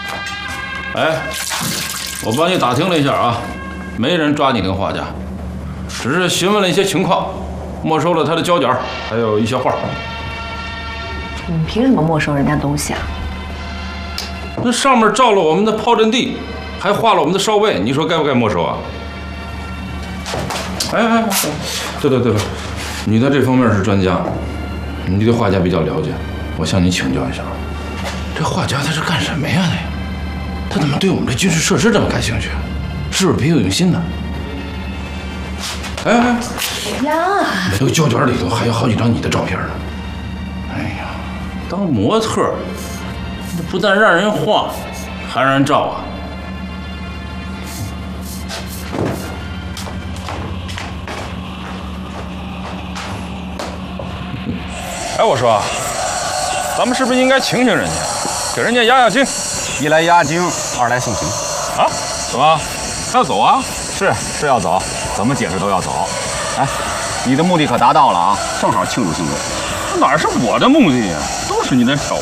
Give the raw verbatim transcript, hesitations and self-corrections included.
哎，我帮你打听了一下啊，没人抓你那个画家，只是询问了一些情况，没收了他的胶卷，还有一些画。 你们凭什么没收人家东西啊？ 那上面照了我们的炮阵地，还画了我们的哨位，你说该不该没收啊？哎哎哎，对对对对，你在这方面是专家，你对画家比较了解，我向你请教一下，这画家他是干什么呀？他他怎么对我们这军事设施这么感兴趣？是不是别有用心呢？哎哎， 呀， 那个胶卷里头还有好几张你的照片呢。哎呀，当模特，不但让人画，还让人照啊！哎，我说，咱们是不是应该请请人家，给人家压压惊？ 一来压惊，二来送行。 啊？怎么？要走啊？ 是是要走，怎么解释都要走。哎，你的目的可达到了啊，正好庆祝庆祝。 哪是我的目的呀？都是你的手